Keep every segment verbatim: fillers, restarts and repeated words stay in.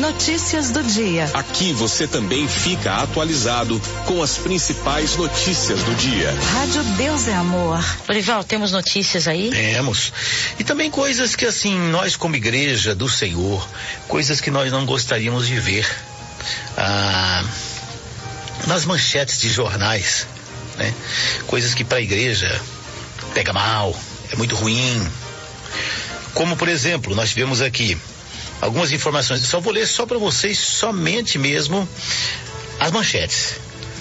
Notícias do dia. Aqui você também fica atualizado com as principais notícias do dia. Rádio Deus é Amor. Orival, temos notícias aí? Temos. E também coisas que, assim, nós como igreja do Senhor, coisas que nós não gostaríamos de ver ah, nas manchetes de jornais, né? Coisas que para a igreja pega mal, é muito ruim. Como, por exemplo, nós tivemos aqui algumas informações. Só vou ler só para vocês, somente mesmo as manchetes.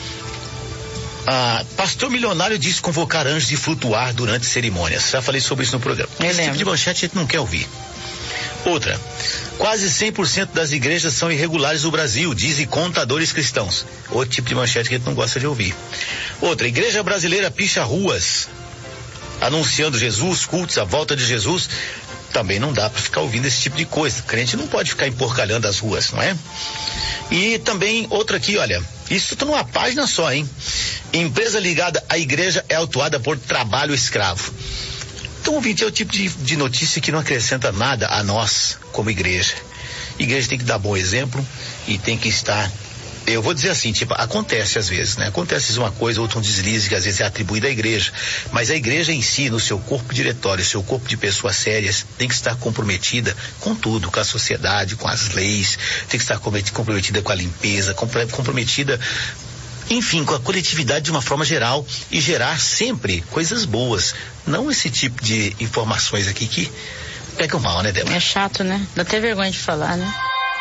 Ah, pastor milionário diz convocar anjos e flutuar durante cerimônias. Já falei sobre isso no programa. Eu Esse lembro. tipo de manchete a gente não quer ouvir. Outra, quase cem por cento das igrejas são irregulares no Brasil, dizem contadores cristãos. Outro tipo de manchete que a gente não gosta de ouvir. Outra, igreja brasileira picha ruas, anunciando Jesus, cultos, a volta de Jesus. Também não dá para ficar ouvindo esse tipo de coisa. O crente não pode ficar emporcalhando as ruas, não é? E também outra aqui, olha, isso tá numa página só, hein? Empresa ligada à igreja é autuada por trabalho escravo. Então, ouvinte, é o tipo de, de notícia que não acrescenta nada a nós, como igreja. Igreja tem que dar bom exemplo e tem que estar... Eu vou dizer assim, tipo, acontece às vezes, né? Acontece uma coisa, outra um deslize que às vezes é atribuído à igreja. Mas a igreja em si, no seu corpo diretório, seu corpo de pessoas sérias, tem que estar comprometida com tudo, com a sociedade, com as leis, tem que estar comprometida com a limpeza, comprometida, enfim, com a coletividade de uma forma geral e gerar sempre coisas boas. Não esse tipo de informações aqui que pegam mal, né, Débora? É chato, né? Dá até vergonha de falar, né?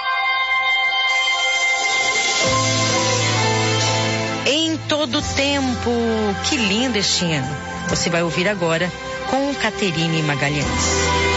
Em todo tempo, que lindo este ano. Você vai ouvir agora com Caterine Magalhães.